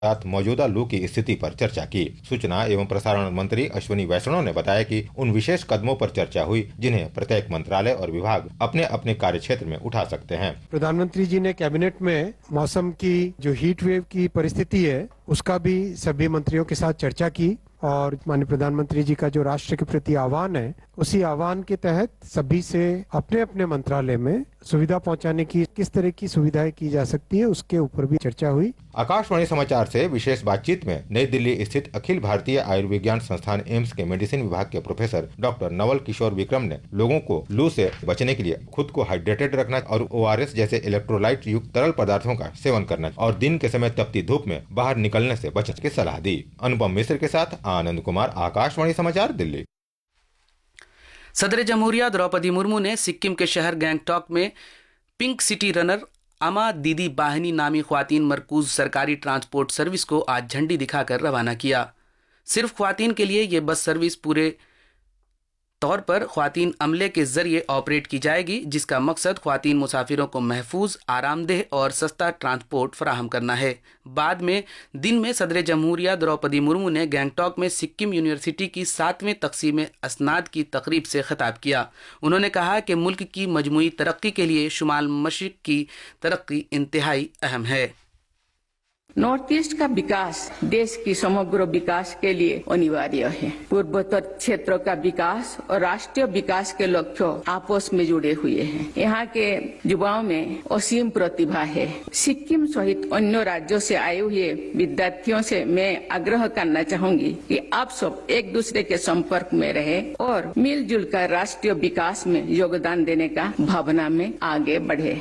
साथ मौजूदा लू की स्थिति पर चर्चा की। सूचना एवं प्रसारण मंत्री अश्विनी वैष्णव ने बताया कि उन विशेष कदमों पर चर्चा हुई जिन्हें प्रत्येक मंत्रालय और विभाग अपने अपने कार्य क्षेत्र में उठा सकते हैं। प्रधानमंत्री जी ने कैबिनेट में मौसम की जो हीट वेव की परिस्थिति है उसका भी सभी मंत्रियों के साथ चर्चा की और माननीय प्रधानमंत्री जी का जो राष्ट्र के प्रति आह्वान है उसी आह्वान के तहत सभी से अपने अपने मंत्रालय में सुविधा पहुंचाने की किस तरह की सुविधाएं की जा सकती है उसके ऊपर भी चर्चा हुई। आकाशवाणी समाचार से विशेष बातचीत में नई दिल्ली स्थित अखिल भारतीय आयुर्विज्ञान संस्थान एम्स के मेडिसिन विभाग के प्रोफेसर डॉक्टर नवल किशोर विक्रम ने लोगों को लू से बचने के लिए खुद को हाइड्रेटेड रखना और ORS जैसे इलेक्ट्रोलाइट युक्त तरल पदार्थों का सेवन करना और दिन के समय तपती धूप में बाहर निकलने से बचने की सलाह दी। अनुपम मिश्र के साथ आनंद कुमार, आकाशवाणी समाचार, दिल्ली। सदर जमहूरिया द्रौपदी मुर्मू ने सिक्किम के शहर गैंगटॉक में पिंक सिटी रनर अमा दीदी बाहिनी नामी ख्वातीन मरकूज सरकारी ट्रांसपोर्ट सर्विस को आज झंडी दिखाकर रवाना किया। सिर्फ ख्वातीन के लिए ये बस सर्विस पूरे तौर पर ख्वातीन अमले के जरिए ऑपरेट की जाएगी, जिसका मकसद ख्वातीन मुसाफिरों को महफूज, आरामदेह और सस्ता ट्रांसपोर्ट फराहम करना है। बाद में दिन में सदर जमहूरिया द्रौपदी मुर्मू ने गैंगटॉक में सिक्किम यूनिवर्सिटी की 7वें तकसीम असनाद की तकरीब से खिताब किया। उन्होंने कहा कि मुल्क की मजमूई तरक्की के लिए शुमाल मशरिक की तरक्की इंतहाई अहम है। नॉर्थ ईस्ट का विकास देश की समग्र विकास के लिए अनिवार्य है। पूर्वोत्तर क्षेत्र का विकास और राष्ट्रीय विकास के लक्ष्य आपस में जुड़े हुए हैं। यहाँ के युवाओं में असीम प्रतिभा है। सिक्किम सहित अन्य राज्यों से आए हुए विद्यार्थियों से मैं आग्रह करना चाहूंगी कि आप सब एक दूसरे के संपर्क में रहे और मिलजुल कर राष्ट्रीय विकास में योगदान देने का भावना में आगे बढ़े।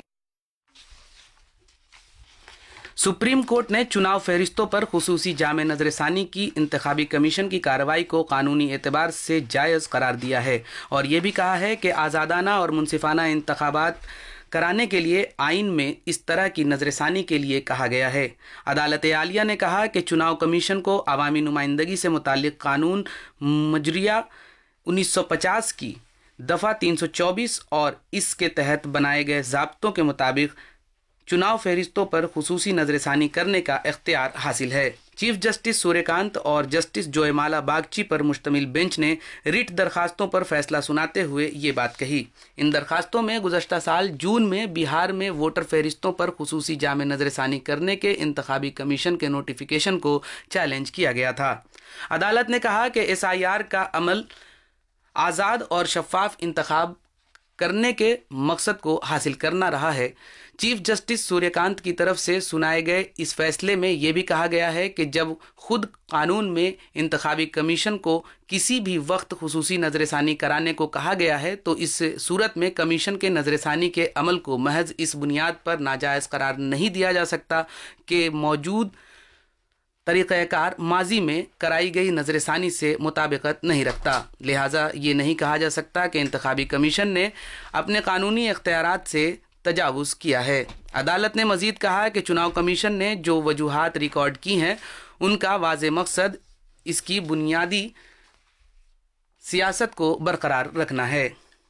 सुप्रीम कोर्ट ने चुनाव फहरिस्तों पर खुसूसी जामे नजरसानी की इंतखाबी कमीशन की कार्रवाई को कानूनी एतबार से जायज़ करार दिया है और ये भी कहा है कि आज़ादाना और मुनसिफाना इंतखाबात कराने के लिए आइन में इस तरह की नजरसानी के लिए कहा गया है। अदालत आलिया ने कहा कि चुनाव कमीशन को अवामी नुमाइंदगी से मुताल्लिक कानून मजरिया 1950 की दफ़ा 324 और इसके तहत बनाए गए ज़ाब्तों के मुताबिक चुनाव फहरिस्तों पर खुसूसी नजरसानी करने का इख्तियार हासिल है। चीफ जस्टिस सूर्यकांत और जस्टिस जोयमाला बागची पर मुश्तमिल बेंच ने रिट दरखास्तों पर फैसला सुनाते हुए ये बात कही। इन दरखास्तों में गुज़श्ता साल जून में बिहार में वोटर फहरिस्तों पर खुसूसी जामे नजरसानी करने के इंतखाबी कमीशन के नोटिफिकेशन को चैलेंज किया गया था। अदालत ने कहा कि SIR का अमल आज़ाद और शफाफ इंतखाब करने के मकसद को हासिल करना रहा है। चीफ जस्टिस सूर्यकांत की तरफ से सुनाए गए इस फैसले में यह भी कहा गया है कि जब खुद कानून में इंतखाबी कमीशन को किसी भी वक्त खुसूसी नजरसानी कराने को कहा गया है तो इस सूरत में कमीशन के नजरसानी के अमल को महज इस बुनियाद पर नाजायज़ करार नहीं दिया जा सकता कि मौजूद तरीक़ाकार माजी में कराई गई नजरसानी से मुताबिकत नहीं रखता। लिहाजा ये नहीं कहा जा सकता कि इंतखाबी कमीशन ने अपने कानूनी इख्तियारात से तजावुज़ किया है। अदालत ने मजीद कहा कि चुनाव कमीशन ने जो वजूहात रिकॉर्ड की हैं उनका वाज़े मकसद इसकी बुनियादी सियासत को बरकरार रखना है।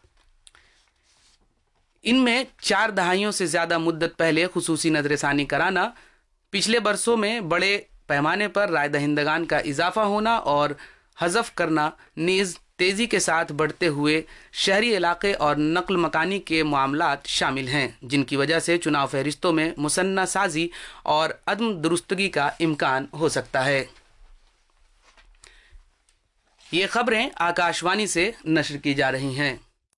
इनमें 4 दहाइयों से ज़्यादा मुद्दत पहले खुसूसी नजरसानी कराना, पिछले बरसों में बड़े पैमाने पर राय दहिंदगान का इजाफा होना और हज़फ करना नीज़ तेज़ी के साथ बढ़ते हुए शहरी इलाके और नकल मकानी के मामलात शामिल हैं, जिनकी वजह से चुनाव फहरिस्तों में मुसन्ना साजी और अदम दुरुस्तगी का इम्कान हो सकता है। ये खबरें आकाशवाणी से नशर की जा रही हैं।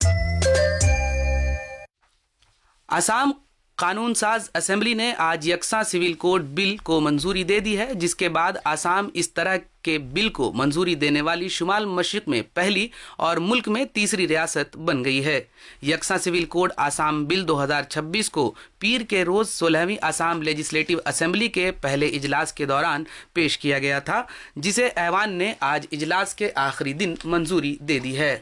असम कानून साज असेंबली ने आज यकसा सिविल कोड बिल को मंजूरी दे दी है, जिसके बाद असम इस तरह के बिल को मंजूरी देने वाली शुमाल मशरिक में पहली और मुल्क में तीसरी रियासत बन गई है। यकसा सिविल कोड असम बिल 2026 को पीर के रोज 16वीं असम लेजिस्लेटिव असेंबली के पहले इजलास के दौरान पेश किया गया था, जिसे ऐवान ने आज इजलास के आखिरी दिन मंजूरी दे दी है।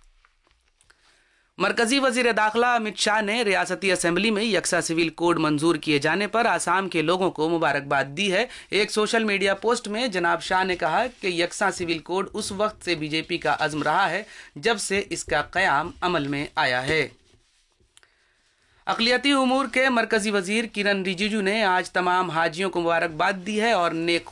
मरकजी वजीर दाखिला अमित शाह ने रियासती असेंबली में यकसा सिविल कोड मंजूर किए जाने पर आसाम के लोगों को मुबारकबाद दी है। एक सोशल मीडिया पोस्ट में जनाब शाह ने कहा कि यकसा सिविल कोड उस वक्त से बीजेपी का अज़्म रहा है जब से इसका क़याम अमल में आया है। اقلیتی امور کے مرکزی وزیر کرن رجیجو نے آج تمام حاجیوں کو مبارکباد دی ہے اور نیک